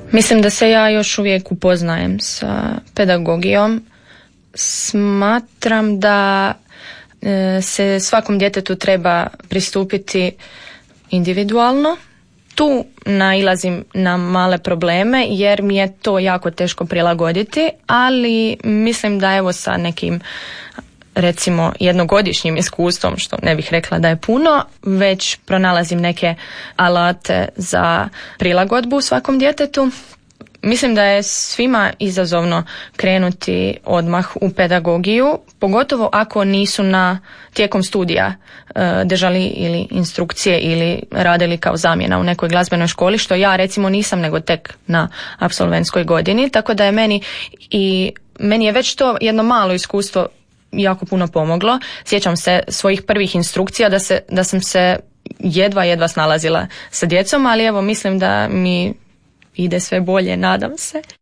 Mislim da se ja još uvijek upoznajem sa pedagogijom. Smatram da se svakom djetetu treba pristupiti individualno. Tu nailazim na male probleme jer mi je to jako teško prilagoditi, ali mislim da evo sa nekim recimo jednogodišnjim iskustvom, što ne bih rekla da je puno, već pronalazim neke alate za prilagodbu svakom djetetu. Mislim da je svima izazovno krenuti odmah u pedagogiju, pogotovo ako nisu tijekom studija držali ili instrukcije ili radili kao zamjena u nekoj glazbenoj školi, što ja recimo nisam nego tek na apsolventskoj godini, tako da je meni je već to jedno malo iskustvo jako puno pomoglo. Sjećam se svojih prvih instrukcija da sam se jedva snalazila sa djecom, ali evo mislim da mi ide sve bolje, nadam se.